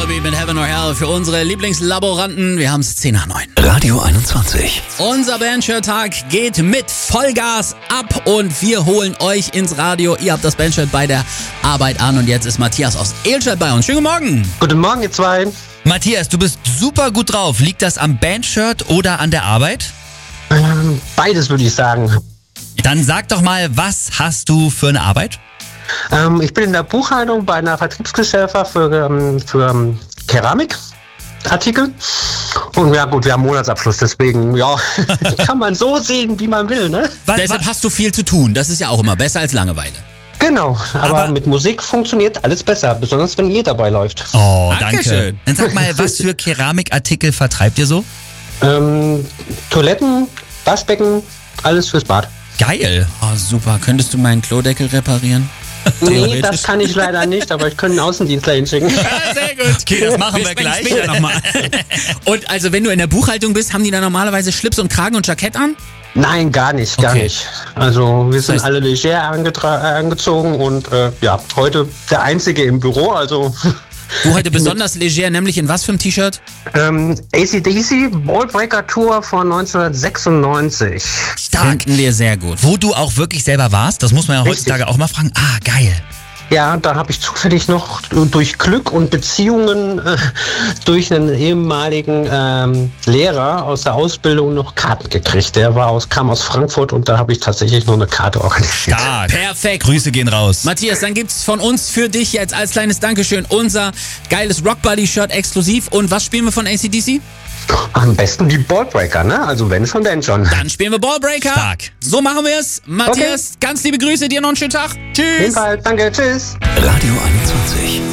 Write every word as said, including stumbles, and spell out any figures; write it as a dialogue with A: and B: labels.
A: Volbeat mit Heaven or Hell für unsere Lieblingslaboranten. Wir haben es zehn nach neun.
B: Radio einundzwanzig.
A: Unser Bandshirt-Tag geht mit Vollgas ab und wir holen euch ins Radio. Ihr habt das Bandshirt bei der Arbeit an und jetzt ist Matthias aus Elstedt bei uns. Schönen guten Morgen.
C: Guten Morgen, ihr zwei.
B: Matthias, du bist super gut drauf. Liegt das am Bandshirt oder an der Arbeit?
C: Ähm, beides würde ich sagen.
B: Dann sag doch mal, was hast du für eine Arbeit?
C: Ähm, ich bin in der Buchhaltung bei einer Vertriebsgesellschaft für, ähm, für ähm, Keramikartikel. Und ja gut, wir haben Monatsabschluss, deswegen, ja, kann man so sehen, wie man will, ne?
B: Was,
A: Deshalb
B: was?
A: hast du viel zu tun. Das ist ja auch immer besser als Langeweile.
C: Genau, aber,
B: Aber-
C: mit Musik funktioniert alles besser, besonders wenn ihr dabei läuft.
B: Oh, danke.
A: Dankeschön.
B: Dann sag mal, was für Keramikartikel vertreibt ihr so?
C: Ähm, Toiletten, Waschbecken, alles fürs Bad.
B: Geil.
A: Oh, super. Könntest du meinen Klodeckel reparieren?
C: Nee, das kann ich leider nicht, aber ich könnte einen Außendienstler hinschicken.
A: Sehr gut.
B: Okay, das machen wir
A: sprechen
B: gleich.
A: später nochmal. Und also, wenn du in der Buchhaltung bist, haben die da normalerweise Schlips und Kragen und Jackett an?
C: Nein, gar nicht, gar
A: Okay.
C: nicht. Also wir sind
A: heißt-
C: alle leger angetra- äh, angezogen und äh, ja, heute der Einzige im Büro, also
A: Du heute besonders leger, nämlich in was für einem T-Shirt?
C: ähm, A C D C Ballbreaker Tour von neunzehnhundertsechsundneunzig.
B: Stark.
A: Finden wir sehr gut.
B: Wo du auch wirklich selber warst, das muss man ja
C: Richtig.
B: heutzutage auch mal fragen. Ah, geil.
C: Ja, da habe ich zufällig noch durch Glück und Beziehungen äh, durch einen ehemaligen ähm, Lehrer aus der Ausbildung noch Karten gekriegt. Der war aus, kam aus Frankfurt und da habe ich tatsächlich noch eine Karte organisiert.
B: Stark.
A: Perfekt.
B: Grüße gehen raus.
A: Matthias, dann gibt's von uns für dich jetzt als kleines Dankeschön unser geiles Rockbuddy-Shirt exklusiv. Und was spielen wir von A C D C?
C: Am besten die Ballbreaker, ne? Also wenn schon, denn schon.
A: Dann spielen wir Ballbreaker.
B: Stark.
A: So machen wir es. Matthias, ganz liebe Grüße, dir noch einen schönen Tag. Tschüss.
C: Jedenfalls, danke, tschüss.
B: Radio einundzwanzig.